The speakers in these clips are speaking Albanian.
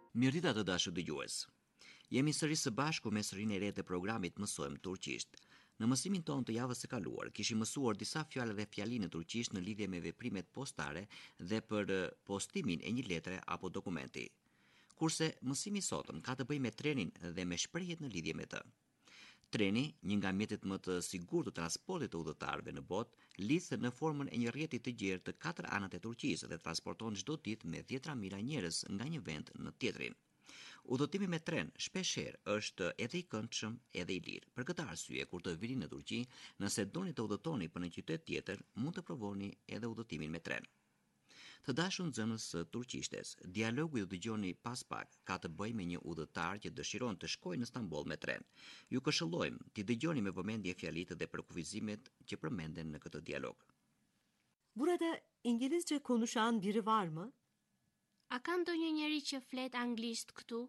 Mirëdita të dashur dëgjues. Jemi sërish së bashku me serinë e re të programit Mësojmë Turqisht. Në mësimin tonë të javës së kaluar, kishim mësuar disa fjalë dhe fjali në turqisht në lidhje me veprimet postare dhe për postimin e një letre apo dokumenti. Kurse mësimi i sotëm ka të bëjë me trenin dhe me shprehjet në lidhje me të. Treni, një nga mjetet më të sigurt të transportit të udhëtarëve në botë, lidh në formën e një rrjeti të gjerë të 4 anët e Turqisë dhe transporton çdo ditë me 10 mijëra njerëz nga një vend në tjetrin. Udhëtimi me tren shpeshherë është edhe i këndshëm edhe i lirë. Për këtë arsye, kur të vini në Turqi, nëse doni të udhëtoni për një qytet tjetër, mund të provoni edhe udhëtimin me tren. Të dashur nxënës së turqishtes, dialogu ju dëgjoni pas pak ka të bëjë me një udhëtar që dëshiron të shkojë në Stamboll me tren. Ju këshillojmë t'i dëgjoni me vëmendje fjalitë dhe përkufizimet që përmenden në këtë dialog. Burada İngilizce konuşan biri var mı? A ka ndonjë njeri që flet anglisht këtu?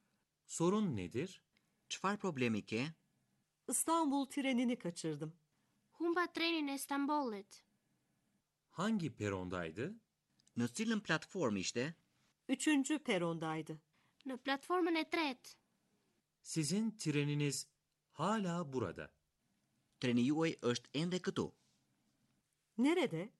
Sorun nedir? Çfarë problemi ke? İstanbul trenini kaçırdım. Humba trenin e Stambollit. Hangi perondaydı? Në cilën platformë ishte? 3. perondaydı. Në platformën e tretë. Sizin treniniz hala burada. Treni juaj është ende këtu. Nerede?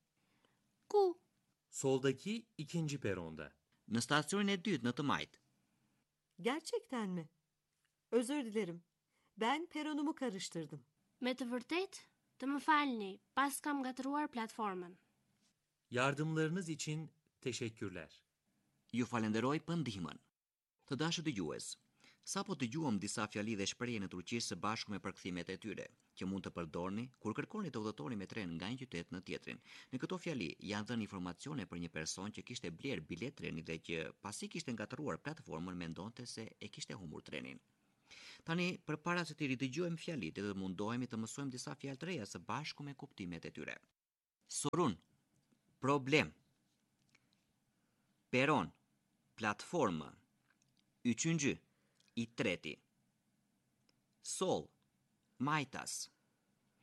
Ku? Soldaki ikinci peronda. Në stacionin e dytë në të majtë. Gerçekten mi? Özür dilerim. Ben peronumu karıştırdım. Me të vërtet? Të më falni, pas kam gatëruar platformën. Yardımlarınız için teşekkürler. Ju falenderoj për ndihmën. Të dashur dëgjues, sapo dëgjuam disa fjali dhe shprehje në turqisht së bashku me përkthimet e tyre, që mund të përdorni kur kërkoni të udhëtoni me tren nga një qytet në tjetrin. Në këto fjali janë dhënë informacione për një person që kishte bler bilet treni dhe që pasi kishte ngatëruar platformën mendonte se e kishte humbur trenin. Tani, përpara se të ridëgjojmë fjalitë, do të mundohemi të mësojmë disa fjalë të reja së bashku me kuptimet e tyre. Sorun, problem, peron, platformë, üçüncü, i treti, sol, majtas,